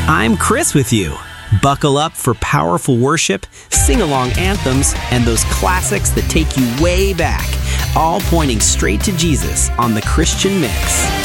I'm Chris with you. Buckle up for powerful worship, sing-along anthems, and those classics that take you way back, all pointing straight to Jesus on the Christian Mix.